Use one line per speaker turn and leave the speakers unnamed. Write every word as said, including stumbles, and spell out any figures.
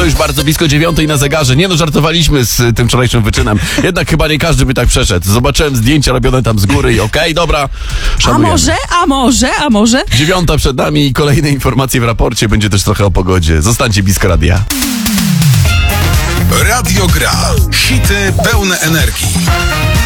To już bardzo blisko dziewiątej na zegarze. Nie no, żartowaliśmy z tym wczorajszym wyczynem. Jednak chyba nie każdy by tak przeszedł. Zobaczyłem zdjęcia robione tam z góry i okej, okay, dobra,
A
szanujemy.
może, a może, a może?
Dziewiąta przed nami i kolejne informacje w raporcie. Będzie też trochę o pogodzie. Zostańcie blisko radia.
Radio Gra. Hity pełne energii.